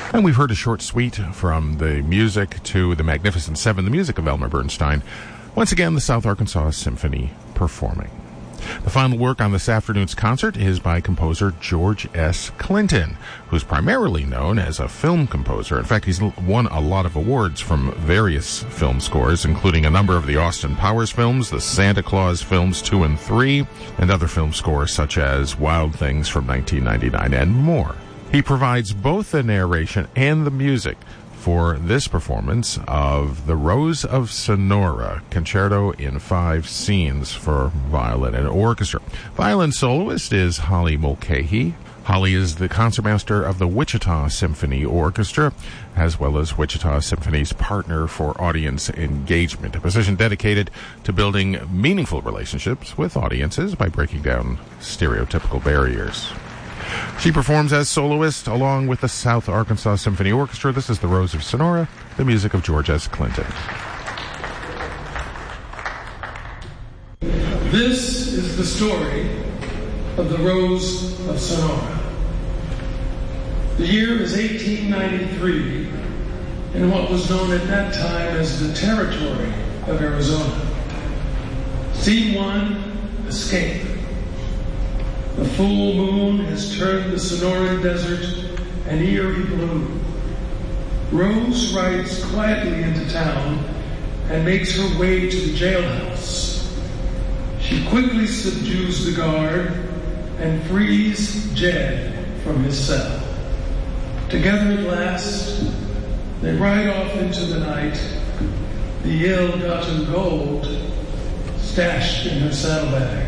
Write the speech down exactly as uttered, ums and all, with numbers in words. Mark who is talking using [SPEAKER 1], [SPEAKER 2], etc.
[SPEAKER 1] And we've heard a short suite from the music to the Magnificent Seven, the music of Elmer Bernstein. Once again, the South Arkansas Symphony performing. The final work on this afternoon's concert is by composer George S. Clinton, who's primarily known as a film composer. In fact, he's won a lot of awards from various film scores, including a number of the Austin Powers films, the Santa Claus films two and three, and other film scores such as Wild Things from nineteen ninety-nine and more. He provides both the narration and the music for this performance of The Rose of Sonora, concerto in five scenes for violin and orchestra. Violin soloist is Holly Mulcahy. Holly is the concertmaster of the Wichita Symphony Orchestra, as well as Wichita Symphony's partner for audience engagement, a position dedicated to building meaningful relationships with audiences by breaking down stereotypical barriers. She performs as soloist along with the South Arkansas Symphony Orchestra. This is The Rose of Sonora, the music of George S. Clinton.
[SPEAKER 2] This is the story of The Rose of Sonora. The year is eighteen ninety-three in what was known at that time as the territory of Arizona. Scene one, escape. The full moon has turned the Sonoran Desert an eerie blue. Rose rides quietly into town and makes her way to the jailhouse. She quickly subdues the guard and frees Jed from his cell. Together at last, they ride off into the night, the ill-gotten gold stashed in her saddlebag.